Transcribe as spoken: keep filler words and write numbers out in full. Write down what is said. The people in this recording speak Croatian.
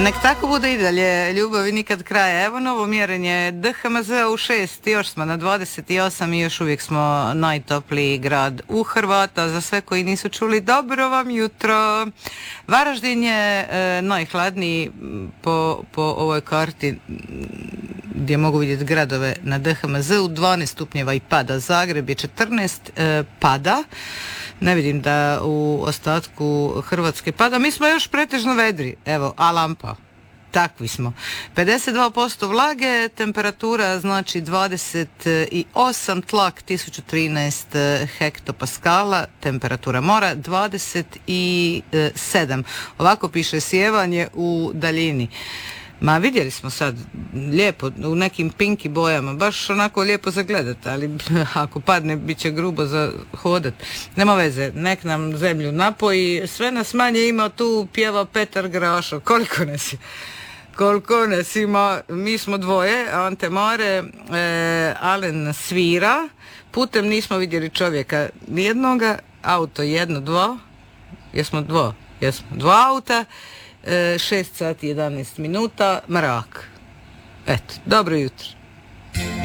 Nek tako bude i dalje, ljubavi nikad kraja. Evo novo mjerenje D H M Z u šest, još smo na dvadeset osam i još uvijek smo najtopliji grad u Hrvata. Za sve koji nisu čuli, dobro vam jutro. Varaždin je e, najhladniji po, po ovoj karti gdje mogu vidjeti gradove na D H M Z-u, dvanaest stupnjeva i pada. Zagreb je četrnaest, e, pada. Ne vidim da u ostatku Hrvatske pada. Mi smo još pretežno vedri, evo, a lampa. Takvi smo. pedeset dva posto vlage, temperatura znači dvadeset osam, tlak tisuću trinaest hektopaskala, temperatura mora dvadeset sedam. Ovako piše sjevanje u daljini. Ma vidjeli smo sad lijepo u nekim pinki bojama, baš onako lijepo za gledat, ali ako padne bit će grubo za hodat. Nema veze, nek nam zemlju napoji, sve nas manje ima, tu pjeva Petar Grašo, koliko nas je? Koliko nas ima, mi smo dvoje, Ante Mare, e, Alen svira, putem nismo vidjeli čovjeka nijednoga, auto jedno, dva, jesmo dva, jesmo dva auta, šest sati jedanaest minuta, mrak. Eto, dobro jutro.